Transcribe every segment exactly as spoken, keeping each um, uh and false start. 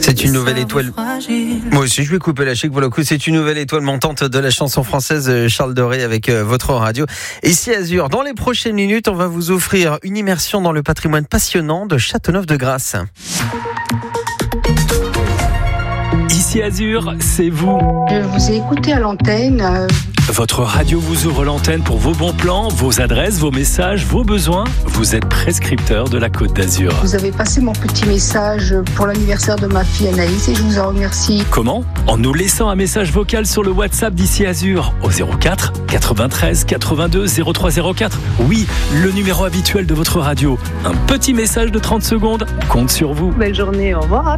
C'est une nouvelle étoile. Moi aussi, je vais couper la chic pour le coup. C'est une nouvelle étoile montante de la chanson française, Charles Doré, avec votre radio. Ici Azur, dans les prochaines minutes, on va vous offrir une immersion dans le patrimoine passionnant de Châteauneuf-de-Grasse. Ici Azur, c'est vous. Je vous ai écouté à l'antenne. Euh... Votre radio vous ouvre l'antenne pour vos bons plans, vos adresses, vos messages, vos besoins. Vous êtes prescripteur de la Côte d'Azur. Vous avez passé mon petit message pour l'anniversaire de ma fille Anaïs et je vous en remercie. Comment ? En nous laissant un message vocal sur le WhatsApp d'Ici Azur au zéro quatre quatre-vingt-treize quatre-vingt-deux zéro trois zéro quatre. Oui, le numéro habituel de votre radio. Un petit message de trente secondes compte sur vous. Belle journée, au revoir.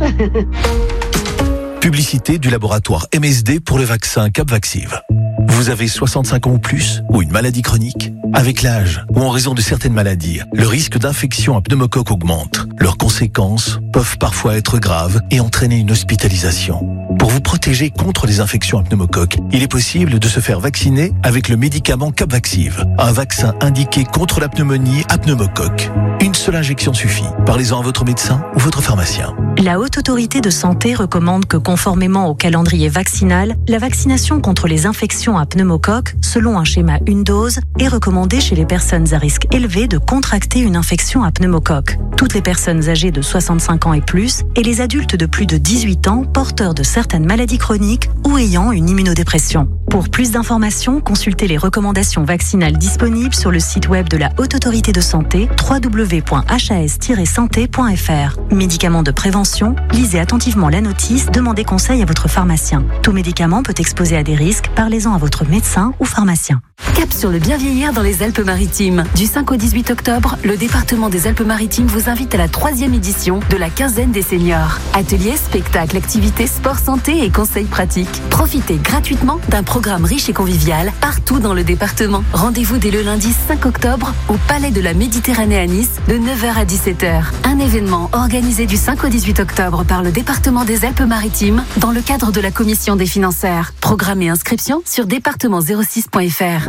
Publicité du laboratoire M S D pour le vaccin Capvaxive. Vous avez soixante-cinq ans ou plus ou une maladie chronique ? Avec l'âge ou en raison de certaines maladies, le risque d'infection à pneumocoque augmente. Leurs conséquences peuvent parfois être graves et entraîner une hospitalisation. Pour vous protéger contre les infections à pneumocoque, il est possible de se faire vacciner avec le médicament Capvaxive, un vaccin indiqué contre la pneumonie à pneumocoque. Une seule injection suffit. Parlez-en à votre médecin ou votre pharmacien. La Haute Autorité de Santé recommande que, conformément au calendrier vaccinal, la vaccination contre les infections à pneumocoque, selon un schéma une dose, est recommandée chez les personnes à risque élevé de contracter une infection à pneumocoque. Toutes les personnes âgées de soixante-cinq ans et plus et les adultes de plus de dix-huit ans porteurs de certaines maladies chroniques ou ayant une immunodépression. Pour plus d'informations, consultez les recommandations vaccinales disponibles sur le site web de la Haute Autorité de Santé w w w point h a s tiret santé point f r. Médicaments de prévention, lisez attentivement la notice, demandez conseil à votre pharmacien. Tout médicament peut exposer à des risques, parlez-en à votre médecin ou pharmacien. Cap sur le bien vieillir dans les Alpes-Maritimes. Du cinq au dix-huit octobre, le département des Alpes-Maritimes vous invite à la troisième édition de la quinzaine des seniors. Ateliers, spectacles, activités, sport, santé et conseils pratiques. Profitez gratuitement d'un programme riche et convivial partout dans le département. Rendez-vous dès le lundi cinq octobre au Palais de la Méditerranée à Nice de neuf heures à dix-sept heures. Un événement organisé du cinq au dix-huit octobre par le département des Alpes-Maritimes dans le cadre de la commission des financières. Programme et inscription sur département zéro six point f r.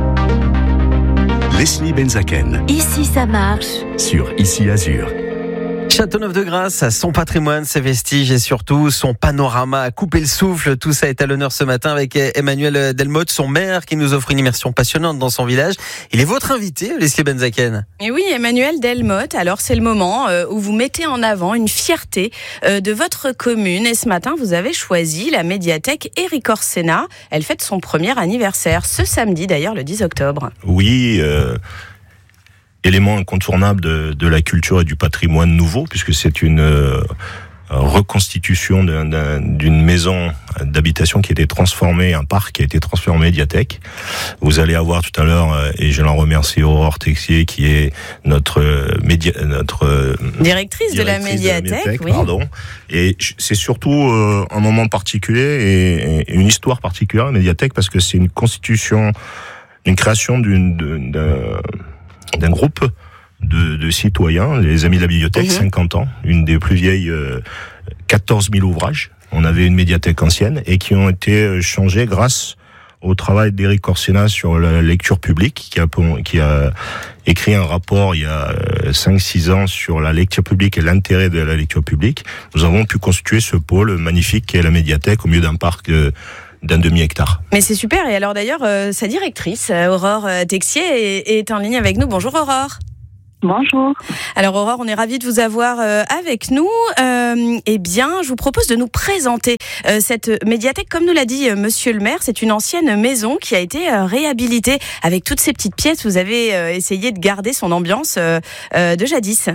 Leslie Benzaken. Ici ça marche. Sur Ici Azur. Châteauneuf-de-Grasse, son patrimoine, ses vestiges et surtout son panorama à couper le souffle. Tout ça est à l'honneur ce matin avec Emmanuel Delmotte, son maire, qui nous offre une immersion passionnante dans son village. Il est votre invité, Leslie Benzaken. Et oui, Emmanuel Delmotte, alors c'est le moment où vous mettez en avant une fierté de votre commune. Et ce matin, vous avez choisi la médiathèque Éric Orsena. Elle fête son premier anniversaire, ce samedi d'ailleurs, le dix octobre. Oui, euh... élément incontournable de, de la culture et du patrimoine nouveau, puisque c'est une euh, reconstitution d'un, d'un, d'une maison d'habitation qui a été transformée, un parc qui a été transformé en médiathèque. Vous allez avoir tout à l'heure, euh, et je l'en remercie, Aurore Texier, qui est notre euh, média, notre euh, directrice, directrice de la médiathèque, de la médiathèque oui. Pardon. Et c'est surtout euh, un moment particulier et, et une histoire particulière, la médiathèque, parce que c'est une constitution, une création d'une, d'une, d'un d'un groupe de, de citoyens, les Amis de la Bibliothèque, mmh. cinquante ans, une des plus vieilles, euh, quatorze mille ouvrages. On avait une médiathèque ancienne et qui ont été changés grâce au travail d'Éric Orsena sur la lecture publique, qui a, qui a écrit un rapport il y a cinq six ans sur la lecture publique et l'intérêt de la lecture publique. Nous avons pu constituer ce pôle magnifique qui est la médiathèque au milieu d'un parc de d'un demi-hectare. Mais c'est super. Et alors d'ailleurs, euh, sa directrice, Aurore Texier, est, est en ligne avec nous. Bonjour Aurore. Bonjour. Alors Aurore, on est ravis de vous avoir euh, avec nous. Euh, eh bien, je vous propose de nous présenter euh, cette médiathèque. Comme nous l'a dit euh, Monsieur le maire, c'est une ancienne maison qui a été euh, réhabilitée avec toutes ces petites pièces. Vous avez euh, essayé de garder son ambiance euh, euh, de jadis.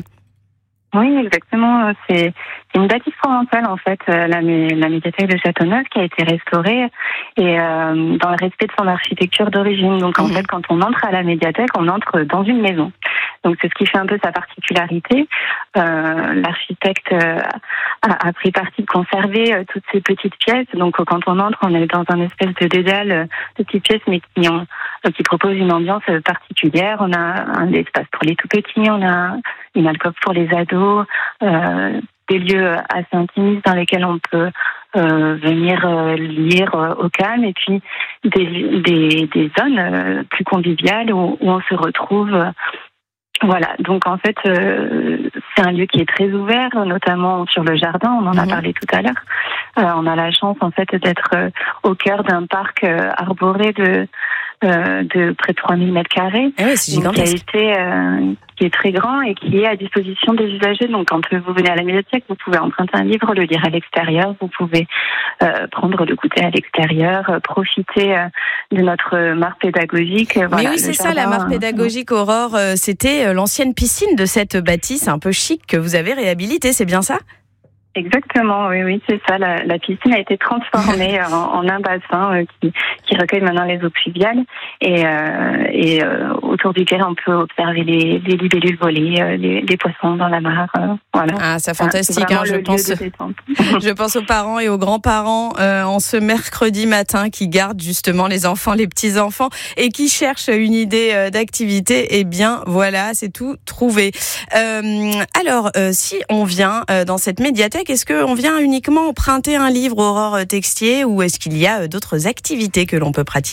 Oui, exactement. C'est une bâtisse provençale, en fait, la, la médiathèque de Châteauneuf, qui a été restaurée et euh, dans le respect de son architecture d'origine. Donc, en mmh. fait, quand on entre à la médiathèque, on entre dans une maison. Donc, c'est ce qui fait un peu sa particularité. Euh, l'architecte euh, a, a pris parti de conserver euh, toutes ces petites pièces. Donc, quand on entre, on est dans un espèce de dédale euh, de petites pièces, mais qui, ont, euh, qui proposent une ambiance particulière. On a un espace pour les tout-petits, on a une alcôve pour les ados, euh, des lieux assez intimistes dans lesquels on peut euh, venir euh, lire euh, au calme, et puis des, des, des zones euh, plus conviviales où, où on se retrouve Voilà, donc en fait, euh, c'est un lieu qui est très ouvert, notamment sur le jardin, on en a mmh. parlé tout à l'heure. Euh, on a la chance en fait d'être euh, au cœur d'un parc euh, arboré de euh, de près de trois mille mètres carrés, eh oui, c'est gigantesque. qui a été euh, qui est très grand et qui est à disposition des usagers. Donc quand vous venez à la médiathèque, vous pouvez emprunter un livre, le lire à l'extérieur, vous pouvez euh, prendre le goûter à l'extérieur, euh, profiter euh, de notre mare pédagogique. Mais voilà, oui, c'est jardin, ça, la mare pédagogique Aurore, euh, c'était euh, l'ancienne piscine de cette bâtisse un peu chic que vous avez réhabilitée, c'est bien ça ? Exactement, oui, oui, c'est ça. La, la piscine a été transformée en, en un bassin euh, qui, qui recueille maintenant les eaux pluviales et, euh, et euh, autour duquel on peut observer les, les libellules voler, euh, les, les poissons dans la mare. Euh, voilà. Ah, c'est fantastique. Hein, je pense, je pense aux parents et aux grands-parents euh, en ce mercredi matin qui gardent justement les enfants, les petits enfants et qui cherchent une idée euh, d'activité. Eh bien, voilà, c'est tout trouvé. Euh, alors, euh, si on vient euh, dans cette médiathèque, est-ce qu'on vient uniquement emprunter un livre Aurore Textier ou est-ce qu'il y a d'autres activités que l'on peut pratiquer ?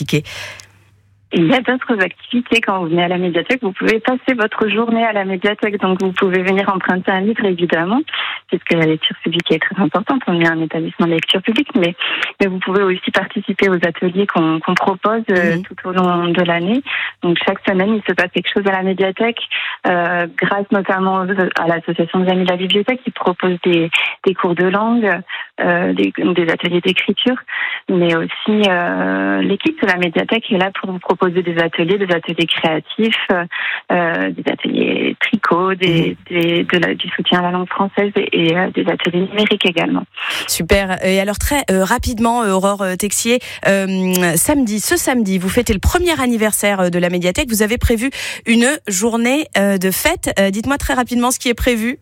Il y a d'autres activités. Quand vous venez à la médiathèque, vous pouvez passer votre journée à la médiathèque. Donc, vous pouvez venir emprunter un livre, évidemment, puisque la lecture publique est très importante. On est un établissement de lecture publique, mais, mais vous pouvez aussi participer aux ateliers qu'on, qu'on propose euh, mmh. tout au long de l'année. Donc, chaque semaine, il se passe quelque chose à la médiathèque, euh, grâce notamment à l'association des Amis de la Bibliothèque qui propose des, des cours de langue, euh, des, des ateliers d'écriture, mais aussi euh, l'équipe de la médiathèque est là pour vous proposer des ateliers, des ateliers créatifs, euh, des ateliers tricot, des, des, de la, du soutien à la langue française et, et euh, des ateliers numériques également. Super. Et alors très euh, rapidement, Aurore Texier, euh, samedi, ce samedi, vous fêtez le premier anniversaire de la médiathèque. Vous avez prévu une journée euh, de fête. Euh, dites-moi très rapidement ce qui est prévu.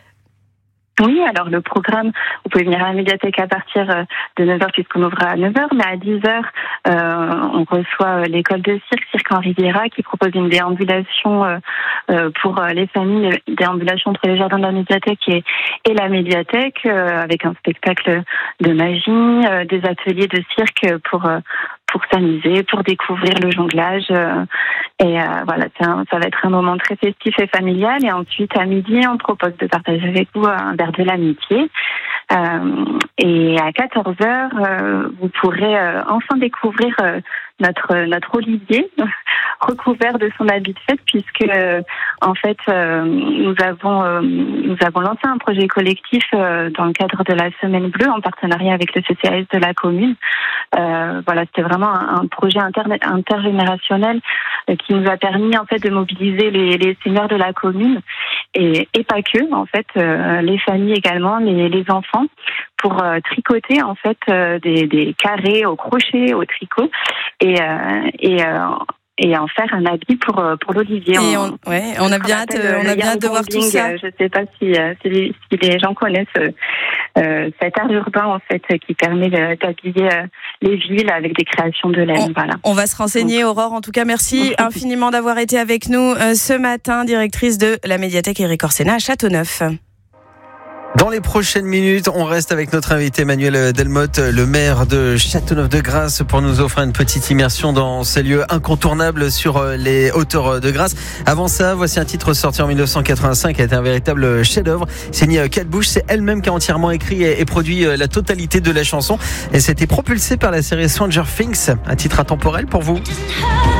Oui, alors le programme, vous pouvez venir à la médiathèque à partir de neuf heures puisqu'on ouvre à neuf heures, mais à dix heures, euh, on reçoit l'école de cirque, Cirque en Riviera, qui propose une déambulation euh, pour les familles, une déambulation entre les jardins de la médiathèque et, et la médiathèque, euh, avec un spectacle de magie, euh, des ateliers de cirque pour... Euh, pour s'amuser, pour découvrir le jonglage. Euh, et euh, voilà, c'est un, ça va être un moment très festif et familial. Et ensuite, à midi, on propose de partager avec vous un verre de l'amitié. Euh, et à quatorze heures, euh, vous pourrez euh, enfin découvrir euh, notre notre Olivier recouvert de son habit de fête, puisque euh, en fait euh, nous avons euh, nous avons lancé un projet collectif euh, dans le cadre de la Semaine Bleue en partenariat avec le C C A S de la commune. Euh, voilà, c'était vraiment un, un projet inter- intergénérationnel euh, qui nous a permis en fait de mobiliser les, les seniors de la commune et, et pas que, en fait, euh, les familles également, les, les enfants, pour euh, tricoter en fait euh, des, des carrés au crochet, au tricot et euh, et euh, et en faire un habit pour pour l'Olivier. Et on, on, ouais, on a bien hâte, on a bien hâte de voir tout ça. Je ne sais pas si, si, les, si les gens connaissent euh, cet art urbain en fait qui permet d'habiller les villes avec des créations de laine. On, voilà. On va se renseigner, Aurore. En tout cas, merci infiniment d'avoir été avec nous euh, ce matin, directrice de la médiathèque Éric Orsena à Châteauneuf. Dans les prochaines minutes, on reste avec notre invité Emmanuel Delmotte, le maire de Châteauneuf-de-Grâce, pour nous offrir une petite immersion dans ces lieux incontournables sur les hauteurs de Grasse. Avant ça, voici un titre sorti en dix-neuf cent quatre-vingt-cinq qui a été un véritable chef-d'œuvre. Signé Kate Bush, c'est elle-même qui a entièrement écrit et produit la totalité de la chanson. Et c'était propulsé par la série Stranger Things, un titre intemporel pour vous.